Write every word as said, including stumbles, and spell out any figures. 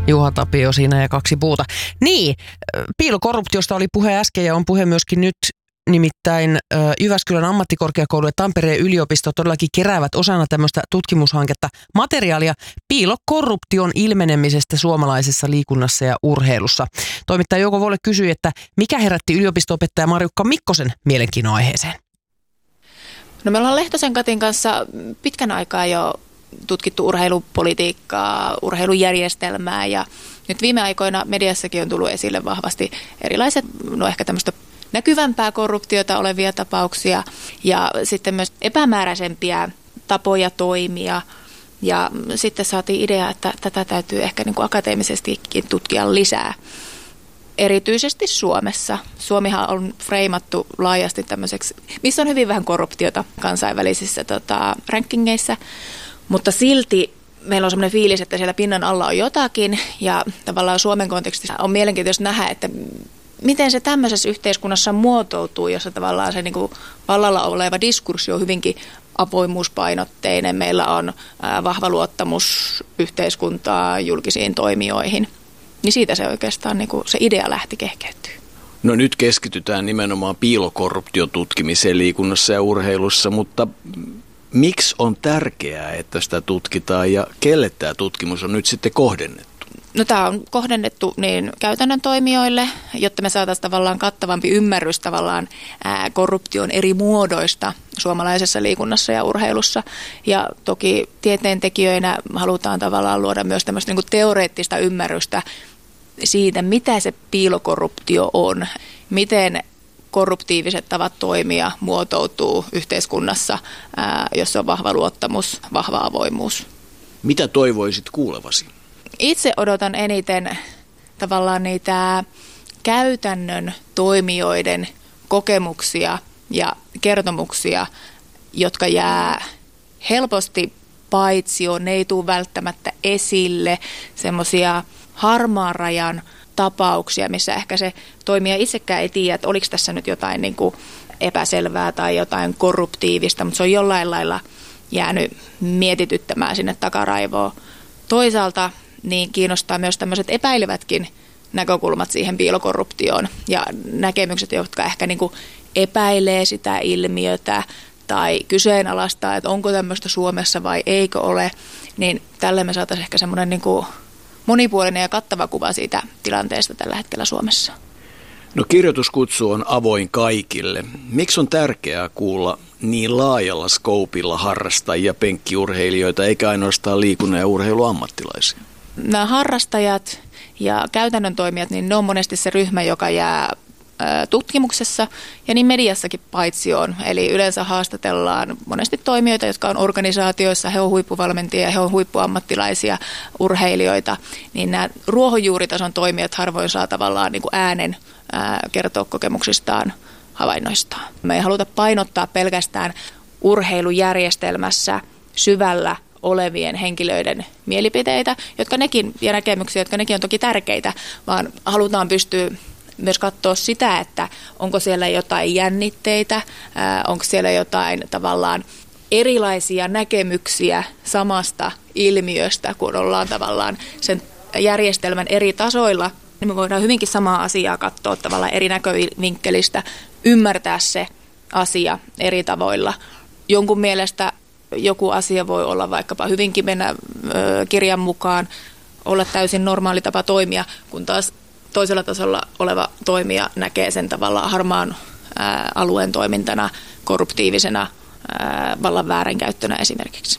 Juha Tapio siinä ja kaksi puuta. Niin, piilokorruptiosta oli puhe äsken ja on puhe myöskin nyt. Nimittäin Jyväskylän ammattikorkeakoulu ja Tampereen yliopisto todellakin keräävät osana tämmöistä tutkimushanketta materiaalia piilokorruption ilmenemisestä suomalaisessa liikunnassa ja urheilussa. Toimittaja Jouko Volle kysyi, että mikä herätti yliopisto-opettaja Marjukka Mikkosen mielenkiinnon aiheeseen? No me ollaan Lehtosen Katin kanssa pitkän aikaa jo tutkittu urheilupolitiikkaa, urheilujärjestelmää ja nyt viime aikoina mediassakin on tullut esille vahvasti erilaiset, no ehkä tämmöistä näkyvämpää korruptiota olevia tapauksia ja sitten myös epämääräisempiä tapoja toimia. Ja sitten saatiin idea, että tätä täytyy ehkä niin kuin akateemisestikin tutkia lisää. Erityisesti Suomessa. Suomihan on freimattu laajasti tämmöiseksi, missä on hyvin vähän korruptiota kansainvälisissä tota, rankingeissa, mutta silti meillä on semmoinen fiilis, että siellä pinnan alla on jotakin ja tavallaan Suomen kontekstissa on mielenkiintoista nähdä, että miten se tämmöisessä yhteiskunnassa muotoutuu, jossa tavallaan se niin kuin vallalla oleva diskurssi on hyvinkin avoimuuspainotteinen. Meillä on ää, vahva luottamus yhteiskuntaa julkisiin toimijoihin. Niin siitä se oikeastaan niin kuin se idea lähti kehkeytyy. No nyt keskitytään nimenomaan piilokorruptiotutkimiseen liikunnassa ja urheilussa, mutta miksi on tärkeää, että sitä tutkitaan ja kelle tämä tutkimus on nyt sitten kohdennettu? No tämä on kohdennettu niin käytännön toimijoille, jotta me saataisiin tavallaan kattavampi ymmärrys tavallaan ää, korruption eri muodoista suomalaisessa liikunnassa ja urheilussa. Ja toki tieteentekijöinä halutaan tavallaan luoda myös tämmöistä niin kuin teoreettista ymmärrystä siitä, mitä se piilokorruptio on, miten korruptiiviset tavat toimia muotoutuu yhteiskunnassa, ää, jossa on vahva luottamus, vahva avoimuus. Mitä toivoisit kuulevasi? Itse odotan eniten tavallaan niitä käytännön toimijoiden kokemuksia ja kertomuksia, jotka jää helposti paitsioon, ne ei tule välttämättä esille, semmoisia harmaan rajan tapauksia, missä ehkä se toimija itsekään ei tiedä, että oliko tässä nyt jotain niin kuin epäselvää tai jotain korruptiivista, mutta se on jollain lailla jäänyt mietityttämään sinne takaraivoon. Toisaalta niin kiinnostaa myös tämmöiset epäilevätkin näkökulmat siihen piilokorruptioon ja näkemykset, jotka ehkä niin kuin epäilee sitä ilmiötä tai kyseenalaistaa, että onko tämmöistä Suomessa vai eikö ole, niin tälle me saataisiin ehkä semmoinen niin kuin monipuolinen ja kattava kuva siitä tilanteesta tällä hetkellä Suomessa. No kirjoituskutsu on avoin kaikille. Miksi on tärkeää kuulla niin laajalla skoopilla harrastajia, penkkiurheilijoita, eikä ainoastaan liikunnan ja urheiluammattilaisia? Nämä harrastajat ja käytännön toimijat, niin ne on monesti se ryhmä, joka jää tutkimuksessa ja niin mediassakin paitsioon. Eli yleensä haastatellaan monesti toimijoita, jotka on organisaatioissa, he on huippuvalmentajia, he on huippuammattilaisia urheilijoita, niin nämä ruohonjuuritason toimijat harvoin saa tavallaan niin kuin äänen ää, kertoa kokemuksistaan, havainnoistaan. Me ei haluta painottaa pelkästään urheilujärjestelmässä syvällä olevien henkilöiden mielipiteitä, jotka nekin, ja näkemyksiä, jotka nekin on toki tärkeitä, vaan halutaan pystyä myös katsoa sitä, että onko siellä jotain jännitteitä, ää, onko siellä jotain tavallaan erilaisia näkemyksiä samasta ilmiöstä, kun ollaan tavallaan sen järjestelmän eri tasoilla, niin me voidaan hyvinkin samaa asiaa katsoa tavallaan eri näkövinkkelistä, ymmärtää se asia eri tavoilla. Jonkun mielestä joku asia voi olla vaikkapa hyvinkin mennä ö, kirjan mukaan, olla täysin normaali tapa toimia, kun taas toisella tasolla oleva toimija näkee sen tavallaan harmaan ää, alueen toimintana, korruptiivisena ää, vallan väärinkäyttönä esimerkiksi.